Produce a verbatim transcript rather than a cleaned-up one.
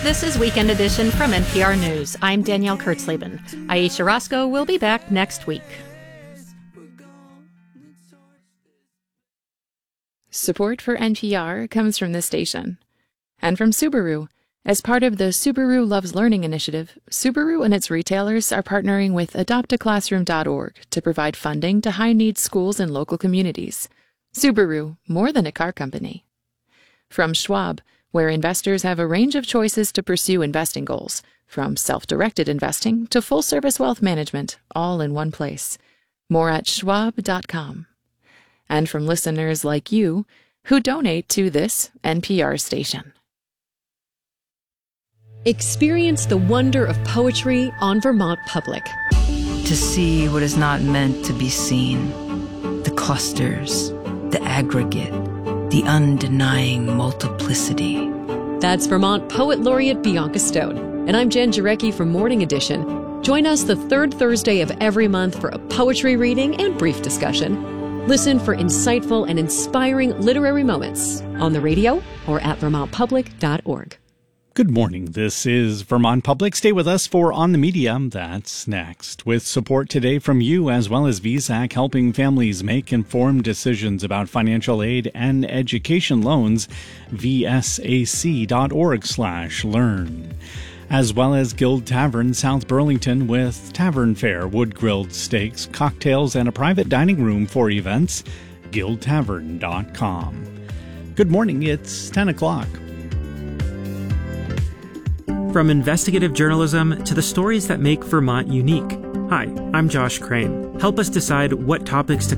This is Weekend Edition from N P R News. I'm Danielle Kurtzleben. Aisha Roscoe will be back next week. Support for N P R comes from this station. And from Subaru. As part of the Subaru Loves Learning initiative, Subaru and its retailers are partnering with adopt a classroom dot org to provide funding to high-needs schools and local communities. Subaru, more than a car company. From Schwab, where investors have a range of choices to pursue investing goals, from self-directed investing to full-service wealth management, all in one place. More at schwab dot com. And from listeners like you who donate to this N P R station. Experience the wonder of poetry on Vermont Public. To see what is not meant to be seen. The clusters, the aggregate, the undenying multiplicity. That's Vermont Poet Laureate Bianca Stone. And I'm Jen Jarecki from Morning Edition. Join us the third Thursday of every month for a poetry reading and brief discussion. Listen for insightful and inspiring literary moments on the radio or at vermont public dot org. Good morning. This is Vermont Public. Stay with us for On the Media. That's next. With support today from you as well as V S A C, helping families make informed decisions about financial aid and education loans. V S A C dot org slash learn. As well as Guild Tavern, South Burlington, with tavern fare, wood-grilled steaks, cocktails, and a private dining room for events. guild tavern dot com. Good morning. It's ten o'clock. From investigative journalism to the stories that make Vermont unique. Hi, I'm Josh Crane. Help us decide what topics to